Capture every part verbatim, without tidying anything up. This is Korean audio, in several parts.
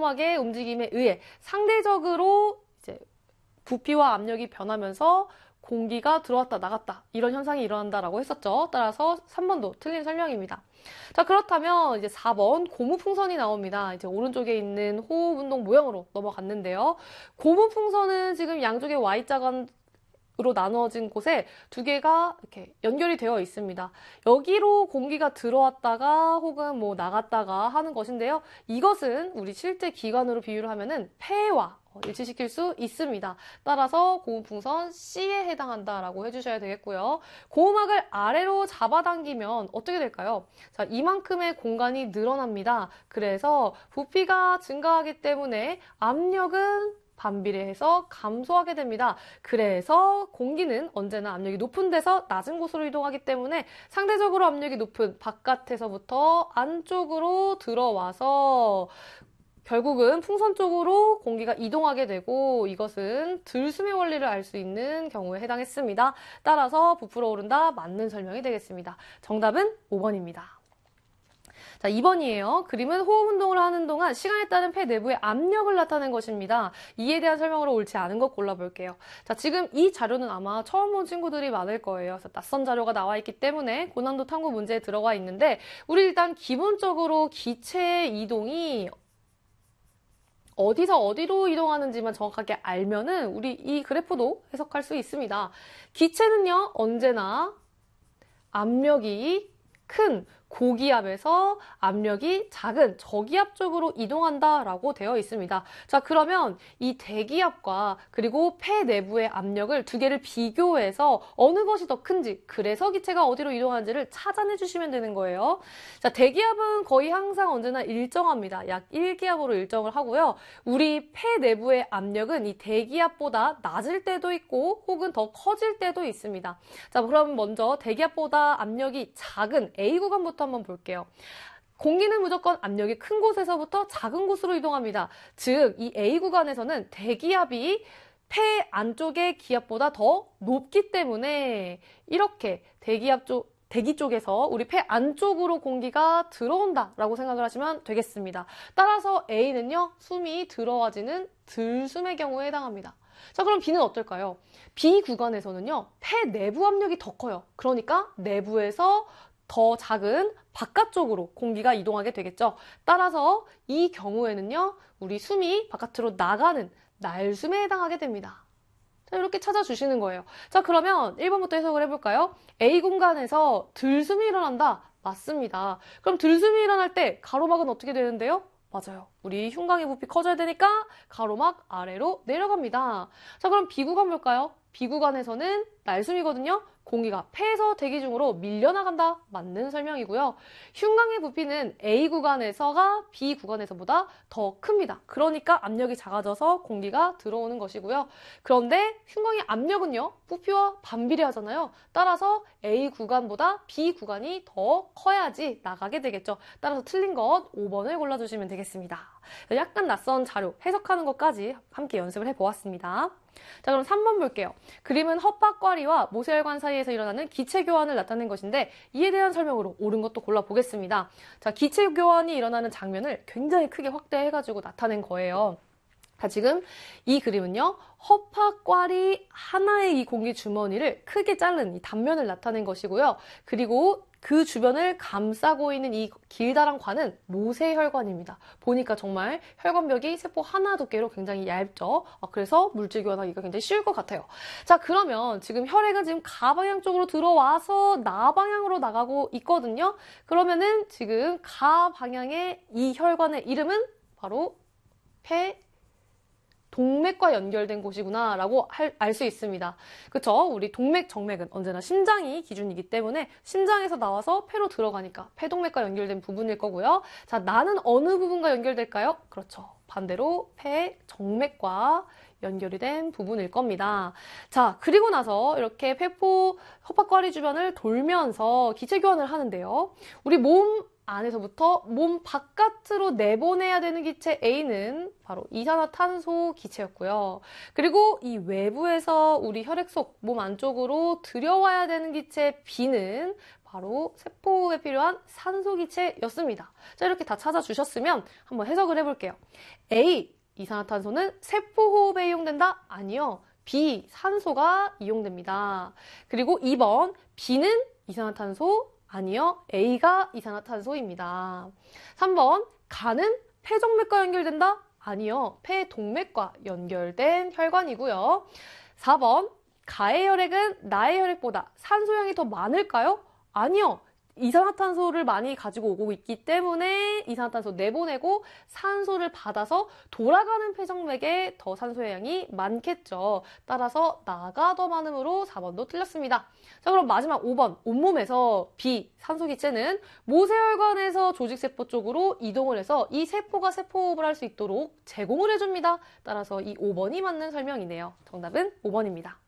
고무막의 움직임에 의해 상대적으로 이제 부피와 압력이 변하면서 공기가 들어왔다 나갔다 이런 현상이 일어난다라고 했었죠. 따라서 삼 번도 틀린 설명입니다. 자, 그렇다면 이제 사 번 고무풍선이 나옵니다. 이제 오른쪽에 있는 호흡운동 모형으로 넘어갔는데요. 고무풍선은 지금 양쪽의 Y자간 으로 나누어진 곳에 두 개가 이렇게 연결이 되어 있습니다. 여기로 공기가 들어왔다가 혹은 뭐 나갔다가 하는 것인데요. 이것은 우리 실제 기관으로 비유를 하면은 폐와 일치시킬 수 있습니다. 따라서 고무풍선 C에 해당한다라고 해주셔야 되겠고요. 고무막을 아래로 잡아당기면 어떻게 될까요? 자, 이만큼의 공간이 늘어납니다. 그래서 부피가 증가하기 때문에 압력은 반비례해서 감소하게 됩니다. 그래서 공기는 언제나 압력이 높은 데서 낮은 곳으로 이동하기 때문에 상대적으로 압력이 높은 바깥에서부터 안쪽으로 들어와서 결국은 풍선 쪽으로 공기가 이동하게 되고 이것은 들숨의 원리를 알 수 있는 경우에 해당했습니다. 따라서 부풀어 오른다 맞는 설명이 되겠습니다. 정답은 오 번입니다. 자, 이 번이에요. 그림은 호흡 운동을 하는 동안 시간에 따른 폐 내부의 압력을 나타낸 것입니다. 이에 대한 설명으로 옳지 않은 것 골라볼게요. 자, 지금 이 자료는 아마 처음 본 친구들이 많을 거예요. 그래서 낯선 자료가 나와 있기 때문에 고난도 탐구 문제에 들어가 있는데 우리 일단 기본적으로 기체의 이동이 어디서 어디로 이동하는지만 정확하게 알면은 우리 이 그래프도 해석할 수 있습니다. 기체는요, 언제나 압력이 큰 고기압에서 압력이 작은 저기압 쪽으로 이동한다라고 되어 있습니다. 자, 그러면 이 대기압과 그리고 폐 내부의 압력을 두 개를 비교해서 어느 것이 더 큰지, 그래서 기체가 어디로 이동하는지를 찾아내 주시면 되는 거예요. 자, 대기압은 거의 항상 언제나 일정합니다. 약 일 기압으로 일정을 하고요. 우리 폐 내부의 압력은 이 대기압보다 낮을 때도 있고 혹은 더 커질 때도 있습니다. 자, 그럼 먼저 대기압보다 압력이 작은 A 구간부터 한번 볼게요. 공기는 무조건 압력이 큰 곳에서부터 작은 곳으로 이동합니다. 즉, 이 A 구간에서는 대기압이 폐 안쪽의 기압보다 더 높기 때문에 이렇게 대기압 쪽, 대기 쪽에서 우리 폐 안쪽으로 공기가 들어온다라고 생각을 하시면 되겠습니다. 따라서 A는요, 숨이 들어와지는 들숨의 경우에 해당합니다. 자, 그럼 B는 어떨까요? B 구간에서는요, 폐 내부 압력이 더 커요. 그러니까 내부에서 더 작은 바깥쪽으로 공기가 이동하게 되겠죠. 따라서 이 경우에는요, 우리 숨이 바깥으로 나가는 날숨에 해당하게 됩니다. 자, 이렇게 찾아주시는 거예요. 자, 그러면 일 번부터 해석을 해볼까요? A 공간에서 들숨이 일어난다. 맞습니다. 그럼 들숨이 일어날 때 가로막은 어떻게 되는데요? 맞아요. 우리 흉곽의 부피 커져야 되니까 가로막 아래로 내려갑니다. 자, 그럼 B 구간 볼까요? B 구간에서는 날숨이거든요. 공기가 폐에서 대기 중으로 밀려나간다. 맞는 설명이고요. 흉곽의 부피는 A 구간에서가 B 구간에서보다 더 큽니다. 그러니까 압력이 작아져서 공기가 들어오는 것이고요. 그런데 흉곽의 압력은요, 부피와 반비례하잖아요. 따라서 A 구간보다 B 구간이 더 커야지 나가게 되겠죠. 따라서 틀린 것 오 번을 골라주시면 되겠습니다. 약간 낯선 자료 해석하는 것까지 함께 연습을 해보았습니다. 자, 그럼 삼 번 볼게요. 그림은 헛박과리와 모세혈관 사이에서 일어나는 기체 교환을 나타낸 것인데 이에 대한 설명으로 옳은 것도 골라보겠습니다. 자, 기체 교환이 일어나는 장면을 굉장히 크게 확대해가지고 나타낸 거예요. 자, 지금 이 그림은요, 헛박과리 하나의 이 공기 주머니를 크게 자른 이 단면을 나타낸 것이고요. 그리고 그 주변을 감싸고 있는 이 길다란 관은 모세혈관입니다. 보니까 정말 혈관벽이 세포 하나 두께로 굉장히 얇죠. 그래서 물질 교환하기가 굉장히 쉬울 것 같아요. 자, 그러면 지금 혈액은 지금 가방향 쪽으로 들어와서 나방향으로 나가고 있거든요. 그러면은 지금 가방향의 이 혈관의 이름은 바로 폐 동맥과 연결된 곳이구나 라고 알 수 있습니다. 그쵸? 우리 동맥, 정맥은 언제나 심장이 기준이기 때문에 심장에서 나와서 폐로 들어가니까 폐동맥과 연결된 부분일 거고요. 자, 나는 어느 부분과 연결될까요? 그렇죠. 반대로 폐, 정맥과 연결이 된 부분일 겁니다. 자, 그리고 나서 이렇게 폐포 헛박과리 주변을 돌면서 기체 교환을 하는데요. 우리 몸 안에서부터 몸 바깥으로 내보내야 되는 기체 A는 바로 이산화탄소 기체였고요. 그리고 이 외부에서 우리 혈액 속 몸 안쪽으로 들여와야 되는 기체 B는 바로 세포호흡에 필요한 산소기체였습니다. 자, 이렇게 다 찾아주셨으면 한번 해석을 해볼게요. A, 이산화탄소는 세포호흡에 이용된다? 아니요. B, 산소가 이용됩니다. 그리고 이 번, B는 이산화탄소? 아니요. A가 이산화탄소입니다. 삼 번, 간은 폐정맥과 연결된다? 아니요. 폐동맥과 연결된 혈관이고요. 사 번, 가의 혈액은 나의 혈액보다 산소량이 더 많을까요? 아니요. 이산화탄소를 많이 가지고 오고 있기 때문에 이산화탄소 내보내고 산소를 받아서 돌아가는 폐정맥에 더 산소의 양이 많겠죠. 따라서 나가 더 많으므로 사 번도 틀렸습니다. 자, 그럼 마지막 오 번, 온몸에서 B, 산소기체는 모세혈관에서 조직세포 쪽으로 이동을 해서 이 세포가 세포호흡을 할 수 있도록 제공을 해줍니다. 따라서 이 오 번이 맞는 설명이네요. 정답은 오 번입니다.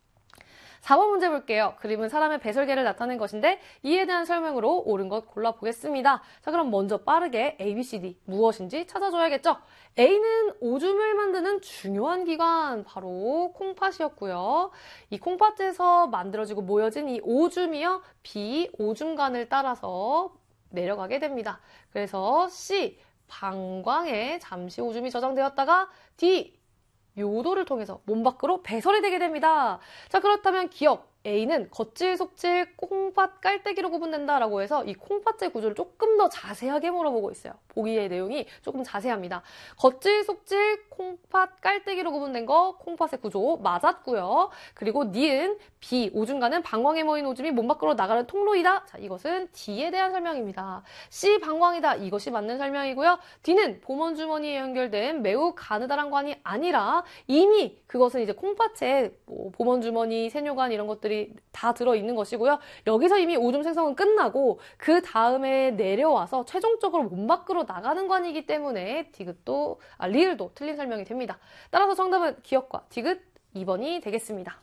사 번 문제 볼게요. 그림은 사람의 배설계를 나타낸 것인데 이에 대한 설명으로 옳은 것 골라보겠습니다. 자, 그럼 먼저 빠르게 A, B, C, D 무엇인지 찾아줘야겠죠? A는 오줌을 만드는 중요한 기관, 바로 콩팥이었고요. 이 콩팥에서 만들어지고 모여진 이 오줌이요. B, 오줌관을 따라서 내려가게 됩니다. 그래서 C, 방광에 잠시 오줌이 저장되었다가 D, 요도를 통해서 몸 밖으로 배설이 되게 됩니다. 자, 그렇다면 기억 A는 겉질, 속질, 콩팥, 깔때기로 구분된다라고 해서 이 콩팥의 구조를 조금 더 자세하게 물어보고 있어요. 보기의 내용이 조금 자세합니다. 겉질, 속질, 콩팥, 깔때기로 구분된 거 콩팥의 구조 맞았고요. 그리고 니은 B, 오줌과는 방광에 모인 오줌이 몸 밖으로 나가는 통로이다. 자, 이것은 D에 대한 설명입니다. C, 방광이다. 이것이 맞는 설명이고요. D는 보먼주머니에 연결된 매우 가느다란 관이 아니라 이미 그것은 이제 콩팥에 뭐 보먼주머니, 세뇨관 이런 것들이 다 들어있는 것이고요. 여기서 이미 오줌 생성은 끝나고 그 다음에 내려와서 최종적으로 몸 밖으로 나가는 관이기 때문에 디귿도, 아, 리을도 틀린 설명이 됩니다. 따라서 정답은 기억과 디귿 이 번이 되겠습니다.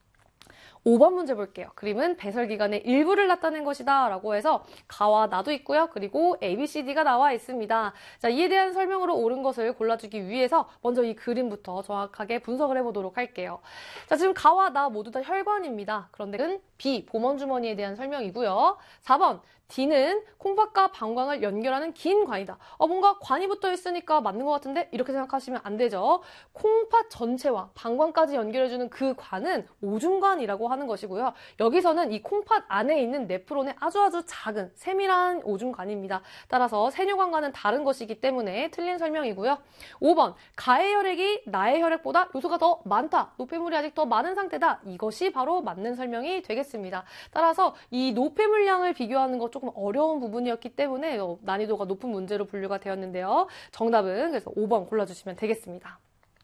오 번 문제 볼게요. 그림은 배설기관의 일부를 나타낸 것이다 라고 해서 가와 나도 있고요. 그리고 A, B, C, D가 나와 있습니다. 자, 이에 대한 설명으로 옳은 것을 골라주기 위해서 먼저 이 그림부터 정확하게 분석을 해보도록 할게요. 자, 지금 가와 나 모두 다 혈관입니다. 그런데 B, 보먼주머니에 대한 설명이고요. 사 번, D는 콩팥과 방광을 연결하는 긴 관이다. 어, 뭔가 관이 붙어 있으니까 맞는 것 같은데? 이렇게 생각하시면 안 되죠. 콩팥 전체와 방광까지 연결해주는 그 관은 오줌관이라고 하는 것이고요. 여기서는 이 콩팥 안에 있는 네프론의 아주 아주 작은 세밀한 오줌관입니다. 따라서 세뇨관과는 다른 것이기 때문에 틀린 설명이고요. 오 번, 가의 혈액이 나의 혈액보다 요소가 더 많다. 노폐물이 아직 더 많은 상태다. 이것이 바로 맞는 설명이 되겠습니다. 따라서 이 노폐물량을 비교하는 것 조금 어려운 부분이었기 때문에 난이도가 높은 문제로 분류가 되었는데요. 정답은 그래서 오 번 골라주시면 되겠습니다.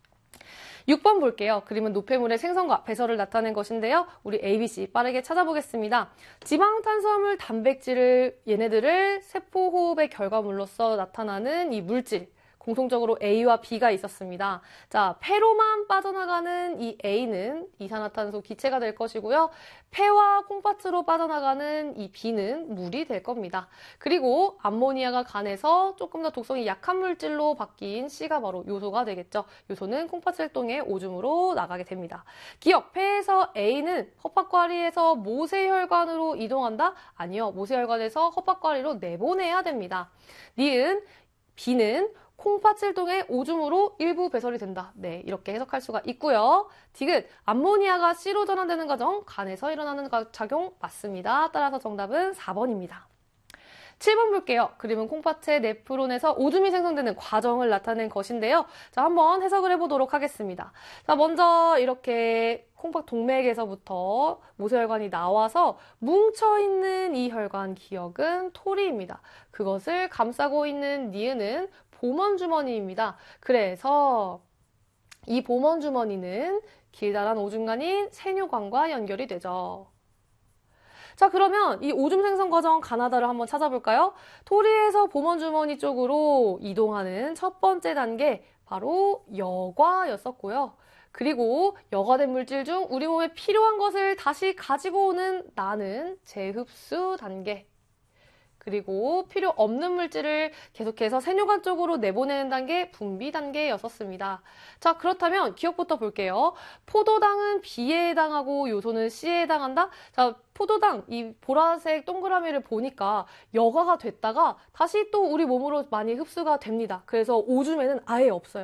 육 번 볼게요. 그림은 노폐물의 생성과 배설을 나타낸 것인데요. 우리 A, B, C 빠르게 찾아보겠습니다. 지방, 탄수화물, 단백질을 얘네들을 세포호흡의 결과물로서 나타나는 이 물질, 공통적으로 A와 B가 있었습니다. 자, 폐로만 빠져나가는 이 A는 이산화탄소 기체가 될 것이고요. 폐와 콩팥으로 빠져나가는 이 B는 물이 될 겁니다. 그리고 암모니아가 간에서 조금 더 독성이 약한 물질로 바뀐 C가 바로 요소가 되겠죠. 요소는 콩팥을 통해 오줌으로 나가게 됩니다. 기억, 폐에서 A는 헛박과리에서 모세혈관으로 이동한다? 아니요, 모세혈관에서 헛박과리로 내보내야 됩니다. 니은, B는 콩팥을 통해 오줌으로 일부 배설이 된다. 네, 이렇게 해석할 수가 있고요. 디귿, 암모니아가 C로 전환되는 과정, 간에서 일어나는 작용 맞습니다. 따라서 정답은 사 번입니다. 칠 번 볼게요. 그림은 콩팥의 네프론에서 오줌이 생성되는 과정을 나타낸 것인데요. 자, 한번 해석을 해보도록 하겠습니다. 자, 먼저 이렇게 콩팥 동맥에서부터 모세혈관이 나와서 뭉쳐있는 이 혈관 기억은 토리입니다. 그것을 감싸고 있는 니은은 보먼주머니입니다. 그래서 이 보먼주머니는 길다란 오줌관인 세뇨관과 연결이 되죠. 자, 그러면 이 오줌 생성 과정 가나다를 한번 찾아볼까요? 토리에서 보먼주머니 쪽으로 이동하는 첫 번째 단계, 바로 여과였었고요. 그리고 여과된 물질 중 우리 몸에 필요한 것을 다시 가지고 오는 나는 재흡수 단계. 그리고 필요 없는 물질을 계속해서 세뇨관 쪽으로 내보내는 단계, 분비 단계였었습니다. 자, 그렇다면 기억부터 볼게요. 포도당은 B에 해당하고 요소는 C에 해당한다? 자, 포도당, 이 보라색 동그라미를 보니까 여과가 됐다가 다시 또 우리 몸으로 많이 흡수가 됩니다. 그래서 오줌에는 아예 없어요.